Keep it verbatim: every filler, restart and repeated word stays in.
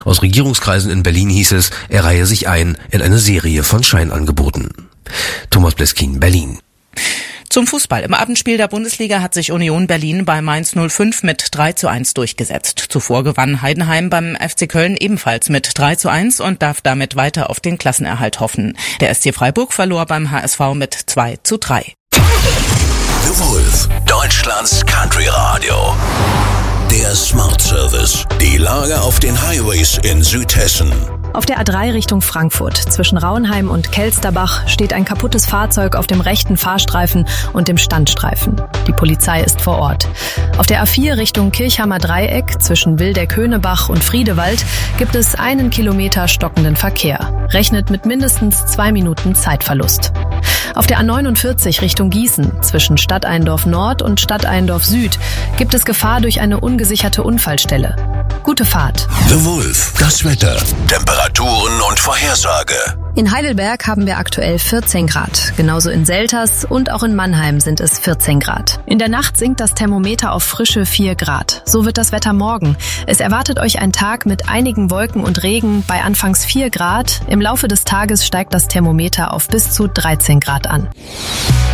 Aus Regierungskreisen in Berlin hieß es, er reihe sich ein in eine Serie von Scheinangeboten. Thomas Bleskin, Berlin. Zum Fußball. Im Abendspiel der Bundesliga hat sich Union Berlin bei Mainz null fünf mit drei zu eins durchgesetzt. Zuvor gewann Heidenheim beim F C Köln ebenfalls mit drei zu eins und darf damit weiter auf den Klassenerhalt hoffen. Der S C Freiburg verlor beim H S V mit zwei zu drei. The Wolf, Deutschlands Country Radio. Der Smart Service. Die Lage auf den Highways in Südhessen. Auf der A drei Richtung Frankfurt zwischen Rauenheim und Kelsterbach steht ein kaputtes Fahrzeug auf dem rechten Fahrstreifen und dem Standstreifen. Die Polizei ist vor Ort. Auf der A vier Richtung Kirchhammer Dreieck zwischen Wildeck-Höhnebach und Friedewald gibt es einen Kilometer stockenden Verkehr. Rechnet mit mindestens zwei Minuten Zeitverlust. Auf der A neunundvierzig Richtung Gießen zwischen Stadteindorf Nord und Stadteindorf Süd gibt es Gefahr durch eine ungesicherte Unfallstelle. Gute Fahrt. The Wolf, das Wetter, Temperaturen und Vorhersage. In Heidelberg haben wir aktuell vierzehn Grad. Genauso in Selters und auch in Mannheim sind es vierzehn Grad. In der Nacht sinkt das Thermometer auf frische vier Grad. So wird das Wetter morgen. Es erwartet euch ein Tag mit einigen Wolken und Regen bei anfangs vier Grad. Im Laufe des Tages steigt das Thermometer auf bis zu dreizehn Grad an.